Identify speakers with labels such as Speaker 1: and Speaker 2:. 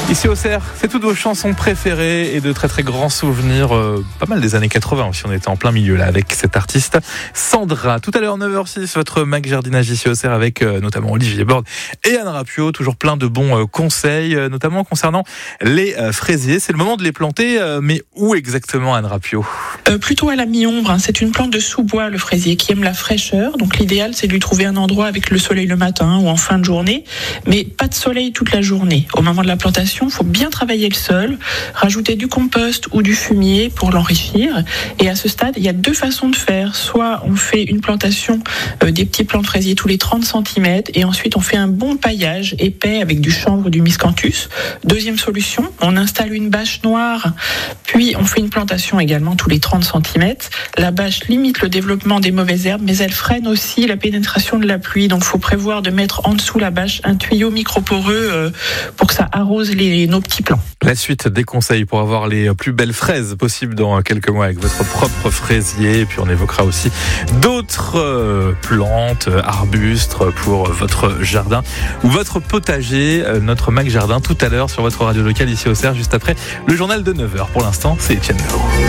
Speaker 1: Ici au Cerf, c'est toutes vos chansons préférées et de très très grands souvenirs, pas mal des années 80 si on était en plein milieu là avec cette artiste Sandra. Tout à l'heure 9h06, votre Mac Jardinage ici au Cerf avec notamment Olivier Borde et Anne Rappuot, toujours plein de bons conseils, notamment concernant les fraisiers. C'est le moment de les planter, mais où exactement, Anne Rappuot?
Speaker 2: Plutôt à la mi-ombre, c'est une plante de sous-bois, le fraisier, qui aime la fraîcheur. Donc l'idéal, c'est de lui trouver un endroit avec le soleil le matin ou en fin de journée, mais pas de soleil toute la journée. Au moment de la plantation, il faut bien travailler le sol, rajouter du compost ou du fumier pour l'enrichir. Et à ce stade, il y a deux façons de faire. Soit on fait une plantation des petits plants de fraisier tous les 30 cm et ensuite on fait un bon paillage épais avec du chanvre ou du miscanthus. Deuxième solution, on installe une bâche noire, puis on fait une plantation également tous les 30 cm. La bâche limite le développement des mauvaises herbes, mais elle freine aussi la pénétration de la pluie. Donc il faut prévoir de mettre en dessous la bâche un tuyau microporeux pour que ça arrose nos petits plants.
Speaker 1: La suite des conseils pour avoir les plus belles fraises possibles dans quelques mois avec votre propre fraisier. Et puis on évoquera aussi d'autres plantes, arbustes pour votre jardin ou votre potager. Notre Mac Jardin tout à l'heure sur votre radio locale ici au Cerf, juste après le journal de 9h. Pour l'instant, c'est Etienne Gao.